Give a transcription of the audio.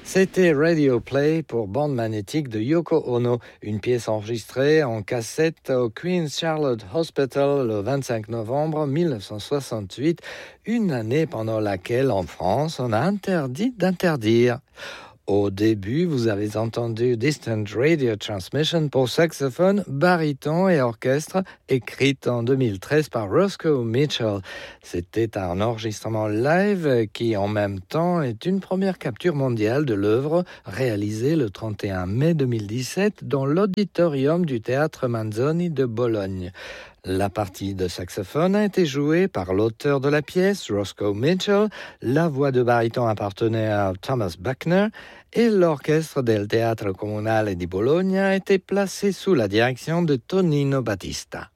C'était Radio Play pour bande magnétique de Yoko Ono, une pièce enregistrée en cassette au Queen's Charlotte Hospital le 25 novembre 1968, une année pendant laquelle en France on a interdit d'interdire. Au début, vous avez entendu Distant Radio Transmission pour saxophone, baryton et orchestre, écrite en 2013 par Roscoe Mitchell. C'était un enregistrement live qui, en même temps, est une première capture mondiale de l'œuvre réalisée le 31 mai 2017 dans l'auditorium du Théâtre Manzoni de Bologne. La partie de saxophone a été jouée par l'auteur de la pièce, Roscoe Mitchell. La voix de baryton appartenait à Thomas Buckner et l'orchestre del Teatro Comunale di Bologna a été placé sous la direction de Tonino Battista.